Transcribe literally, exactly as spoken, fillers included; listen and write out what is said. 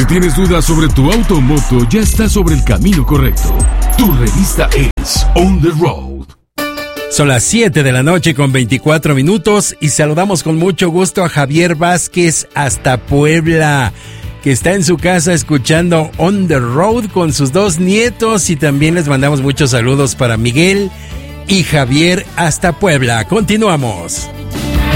Si tienes dudas sobre tu auto o moto, ya estás sobre el camino correcto. Tu revista es On The Road. Son las siete de la noche con veinticuatro minutos y saludamos con mucho gusto a Javier Vázquez hasta Puebla, que está en su casa escuchando On The Road con sus dos nietos, y también les mandamos muchos saludos para Miguel y Javier hasta Puebla. Continuamos.